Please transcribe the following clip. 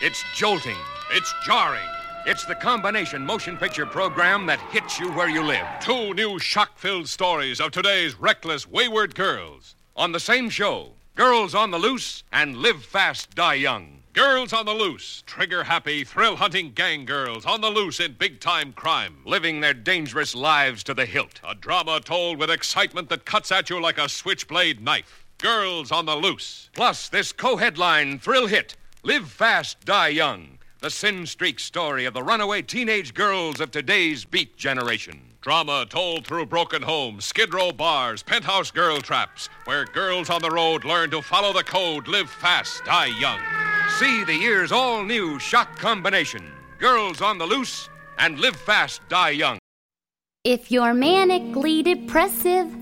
It's jolting. It's jarring. It's the combination motion picture program that hits you where you live. 2 new shock-filled stories of today's reckless, wayward girls. On the same show, Girls on the Loose and Live Fast, Die Young. Girls on the Loose, trigger-happy, thrill-hunting gang girls on the loose in big-time crime. Living their dangerous lives to the hilt. A drama told with excitement that cuts at you like a switchblade knife. Girls on the Loose. Plus, this co-headline thrill hit, Live Fast, Die Young. The sin streak story of the runaway teenage girls of today's beat generation. Drama told through broken homes, skid row bars, penthouse girl traps, where girls on the road learn to follow the code, live fast, die young. See the year's all-new shock combination, Girls on the Loose and Live Fast, Die Young. If you're manically depressive,